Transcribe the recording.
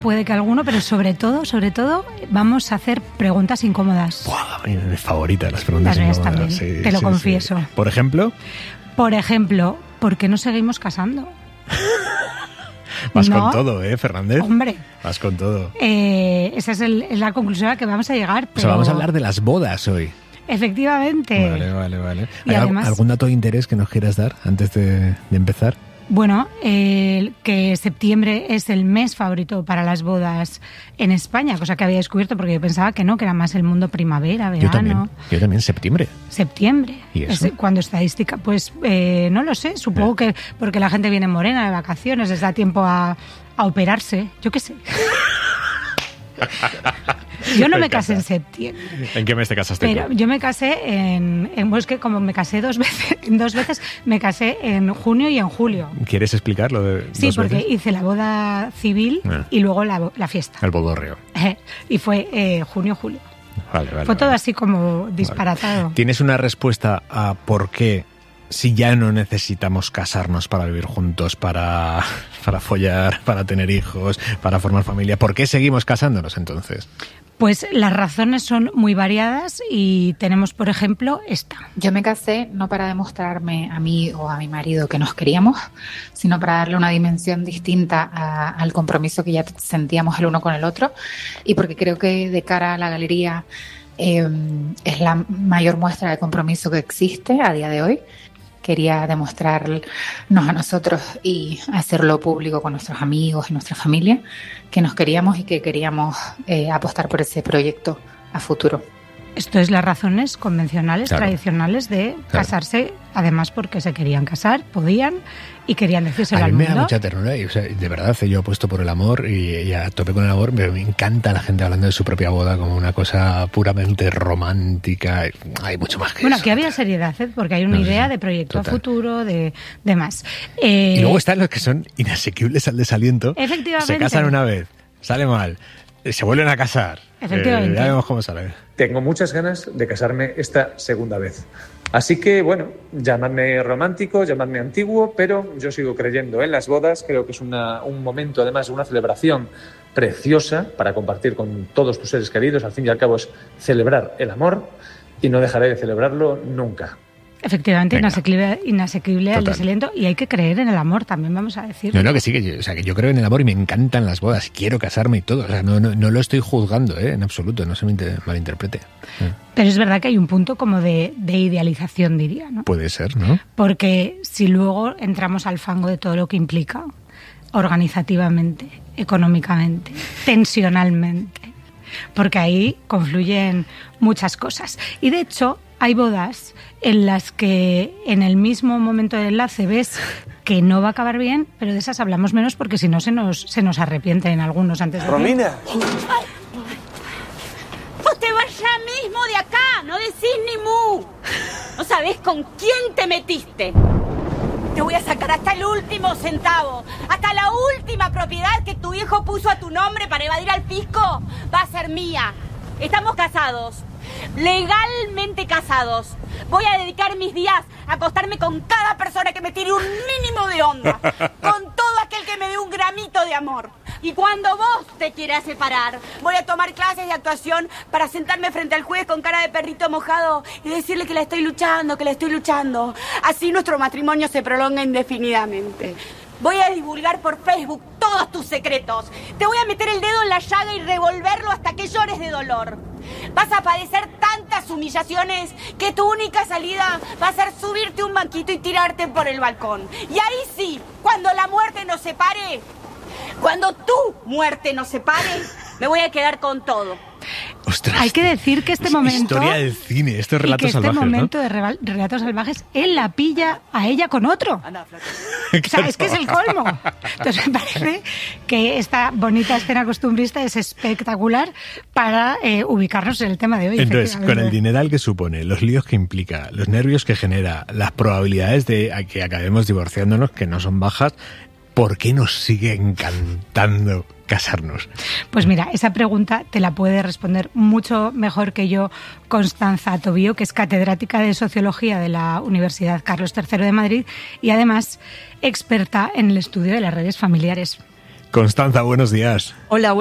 Puede que alguno, pero sobre todo, vamos a hacer preguntas incómodas. ¡Buah! Mis favoritas, las preguntas Las mías incómodas. también, Sí, te lo sí, confieso. Sí. Por ejemplo, ¿por qué no seguimos casando? vas ¿No? con todo, Fernández? Hombre. Vas con todo. Esa es la conclusión a la que vamos a llegar. Pero... O sea, vamos a hablar de las bodas hoy. Efectivamente. Vale. Y además, ¿Algún dato de interés que nos quieras dar antes de empezar? Bueno, que septiembre es el mes favorito para las bodas en España, cosa que había descubierto porque yo pensaba que no, que era más el mundo primavera, verano. Yo también, septiembre. Septiembre. ¿Y eso? Cuando estadística, pues no lo sé, supongo que porque la gente viene morena de vacaciones, les da tiempo a operarse, yo qué sé. Yo no me casé en septiembre. ¿En qué mes te casaste Pero tú? yo me casé pues que como me casé dos veces, me casé en junio y en julio. ¿Quieres explicarlo de Sí, dos porque veces? hice la boda civil y luego la fiesta. El bodorrio. Y fue junio-julio. Vale. Fue todo así como disparatado. Vale. ¿Tienes una respuesta a por qué, si ya no necesitamos casarnos para vivir juntos, para follar, para tener hijos, para formar familia, por qué seguimos casándonos entonces? Pues las razones son muy variadas y tenemos, por ejemplo, esta. Yo me casé no para demostrarme a mí o a mi marido que nos queríamos, sino para darle una dimensión distinta al compromiso que ya sentíamos el uno con el otro, y porque creo que de cara a la galería es la mayor muestra de compromiso que existe a día de hoy. Quería demostrarnos a nosotros y hacerlo público con nuestros amigos y nuestra familia que nos queríamos y que queríamos apostar por ese proyecto a futuro. Esto es las razones convencionales, claro, tradicionales de casarse, además porque se querían casar, podían y querían decírselo al mundo. A mí me da mucha ternura y, o sea, de verdad, yo apuesto por el amor y a tope con el amor, pero me encanta la gente hablando de su propia boda como una cosa puramente romántica. Hay mucho más que bueno, eso. aquí había seriedad, porque hay una idea de proyecto a futuro, de más. Y luego están los que son inasequibles al desaliento. Efectivamente. Se casan una vez, sale mal, se vuelven a casar. Efectivamente. Ya vemos cómo sale. Tengo muchas ganas de casarme esta segunda vez. Así que, bueno, llamadme romántico, llamadme antiguo, pero yo sigo creyendo en las bodas. Creo que es un momento, además, una celebración preciosa para compartir con todos tus seres queridos. Al fin y al cabo es celebrar el amor y no dejaré de celebrarlo nunca. Efectivamente, Venga. inasequible al Total. desaliento, y hay que creer en el amor, también vamos a decir. No, que sí, que yo creo en el amor y me encantan las bodas, quiero casarme y todo. O sea, no lo estoy juzgando, en absoluto, no se me malinterprete. Pero es verdad que hay un punto como de idealización, diría, ¿no? Puede ser, ¿no? Porque si luego entramos al fango de todo lo que implica, organizativamente, económicamente, tensionalmente, porque ahí confluyen muchas cosas. Y de hecho, hay bodas en las que en el mismo momento del enlace ves que no va a acabar bien, pero de esas hablamos menos porque si no se nos arrepienten algunos antes de ¡Romina! Vos te vas ya mismo de acá, no decís ni mu. No sabés con quién te metiste. Te voy a sacar hasta el último centavo, hasta la última propiedad que tu hijo puso a tu nombre para evadir al fisco, va a ser mía. Estamos casados, legalmente casados. Voy a dedicar mis días a acostarme con cada persona que me tire un mínimo de onda, con todo aquel que me dé un gramito de amor. Y cuando vos te quieras separar, voy a tomar clases de actuación para sentarme frente al juez con cara de perrito mojado y decirle que la estoy luchando. Así nuestro matrimonio se prolonga indefinidamente. Voy a divulgar por Facebook todos tus secretos. Te voy a meter el dedo en la llaga y revolverlo hasta que llores de dolor. Vas a padecer tantas humillaciones que tu única salida va a ser subirte un banquito y tirarte por el balcón. Y ahí sí, cuando la muerte nos separe, cuando tu muerte nos separe, me voy a quedar con todo. Ostras, hay que decir que este momento... Historia del cine, estos relatos y que salvajes, este momento ¿no? de relatos salvajes, él la pilla a ella con otro. O sea, es que es el colmo. Entonces me parece que esta bonita escena costumbrista es espectacular para ubicarnos en el tema de hoy. Entonces, con el dineral que supone, los líos que implica, los nervios que genera, las probabilidades de que acabemos divorciándonos, que no son bajas, ¿por qué nos sigue encantando casarnos? Pues mira, esa pregunta te la puede responder mucho mejor que yo Constanza Tobío, que es catedrática de Sociología de la Universidad Carlos III de Madrid y además experta en el estudio de las redes familiares. Constanza, buenos días. Hola,